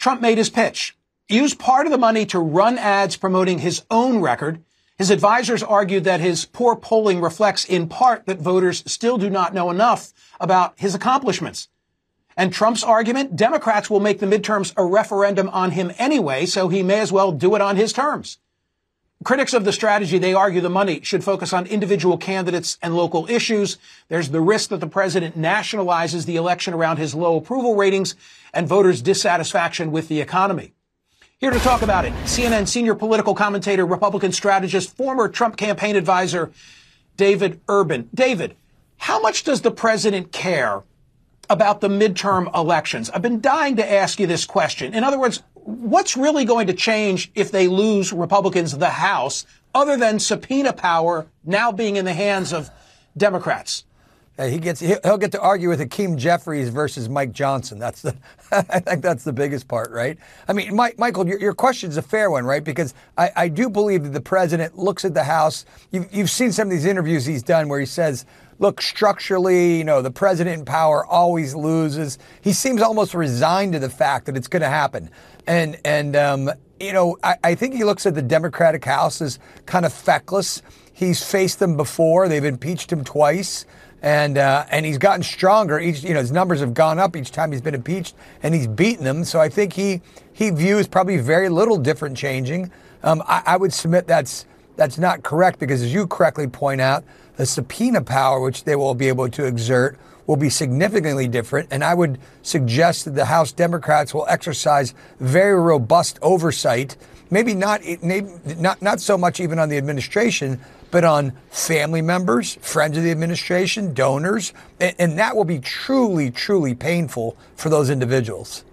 Trump made his pitch. He used part of the money to run ads promoting his own record. His advisors argued that his poor polling reflects in part that voters still do not know enough about his accomplishments. And Trump's argument, Democrats will make the midterms a referendum on him anyway, so he may as well do it on his terms. Critics of the strategy, they argue the money should focus on individual candidates and local issues. There's the risk that the president nationalizes the election around his low approval ratings and voters' dissatisfaction with the economy. Here to talk about it, CNN senior political commentator, Republican strategist, former Trump campaign advisor, David Urban. David, how much does the president care about the midterm elections? I've been dying to ask you this question. In other words, what's really going to change if they lose Republicans the House, other than subpoena power now being in the hands of Democrats? He'll get to argue with Hakeem Jeffries versus Mike Johnson. I think that's the biggest part, right? I mean, Michael, your question is a fair one, right? Because I do believe that the president looks at the House. You've seen some of these interviews he's done where he says, look, structurally, the president in power always loses. He seems almost resigned to the fact that it's going to happen. And I think he looks at the Democratic House as kind of feckless. He's faced them before. They've impeached him twice. And he's gotten stronger. His numbers have gone up each time he's been impeached, and he's beaten them. So I think he views probably very little different changing. I would submit that's not correct, because as you correctly point out, the subpoena power which they will be able to exert will be significantly different. And I would suggest that the House Democrats will exercise very robust oversight, maybe not so much even on the administration, but on family members, friends of the administration, donors, and that will be truly, truly painful for those individuals.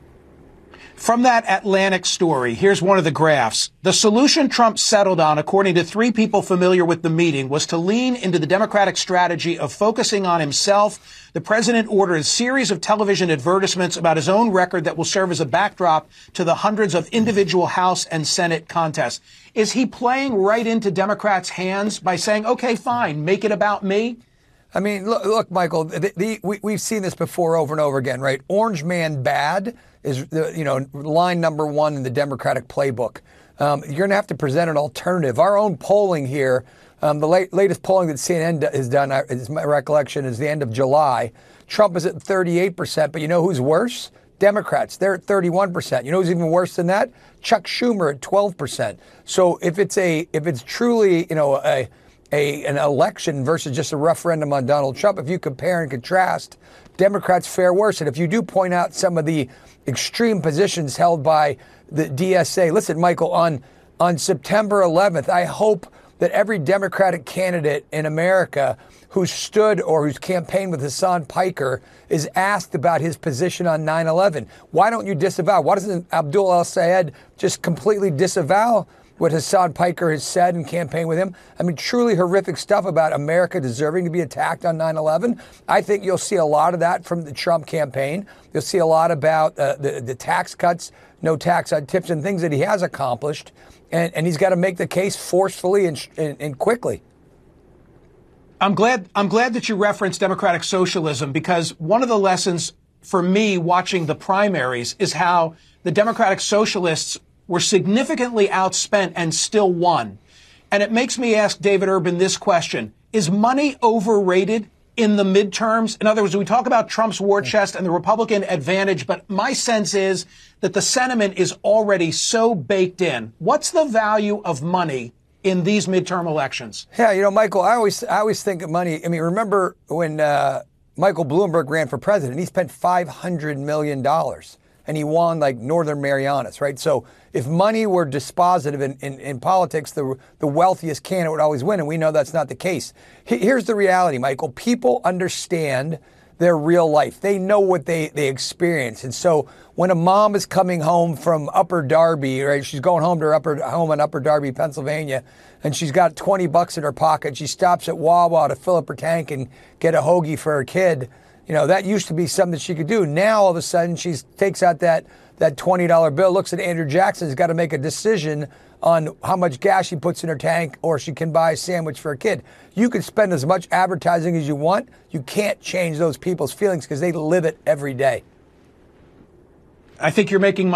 From that Atlantic story, here's one of the graphs. The solution Trump settled on, according to three people familiar with the meeting, was to lean into the Democratic strategy of focusing on himself. The president ordered a series of television advertisements about his own record that will serve as a backdrop to the hundreds of individual House and Senate contests. Is he playing right into Democrats' hands by saying, okay, fine, make it about me? I mean, look, Michael, we've seen this before over and over again, right? Orange man bad is, line number one in the Democratic playbook. You're going to have to present an alternative. Our own polling here, the latest polling that CNN has done, is my recollection, is the end of July. Trump is at 38%, but you know who's worse? Democrats. They're at 31%. You know who's even worse than that? Chuck Schumer at 12%. So if it's truly, an election versus just a referendum on Donald Trump, if you compare and contrast, Democrats fare worse. And if you do point out some of the extreme positions held by the DSA, listen, Michael, on September 11th, I hope that every Democratic candidate in America who stood or who's campaigned with Hassan Piker is asked about his position on 9/11. Why don't you disavow? Why doesn't Abdul El-Sayed just completely disavow what Hassan Piker has said and campaigned with him? I mean, truly horrific stuff about America deserving to be attacked on 9/11. I think you'll see a lot of that from the Trump campaign. You'll see a lot about the tax cuts, no tax on tips, and things that he has accomplished. And he's got to make the case forcefully and quickly. I'm glad that you referenced democratic socialism, because one of the lessons for me watching the primaries is how the Democratic Socialists were significantly outspent and still won. And it makes me ask David Urban this question. Is money overrated in the midterms? In other words, we talk about Trump's war chest and the Republican advantage, but my sense is that the sentiment is already so baked in. What's the value of money in these midterm elections? Yeah, Michael, I always think of money. I mean, remember when Michael Bloomberg ran for president, he spent $500 million. And he won like Northern Marianas, right? So if money were dispositive in politics, the wealthiest candidate would always win. And we know that's not the case. Here's the reality, Michael. People understand their real life. They know what they experience. And so when a mom is coming home from Upper Darby, right? She's going home to her home in Upper Darby, Pennsylvania, and she's got $20 in her pocket. She stops at Wawa to fill up her tank and get a hoagie for her kid. That used to be something she could do. Now, all of a sudden, she takes out that $20 bill, looks at Andrew Jackson, has got to make a decision on how much gas she puts in her tank, or she can buy a sandwich for her kid. You can spend as much advertising as you want. You can't change those people's feelings because they live it every day. I think you're making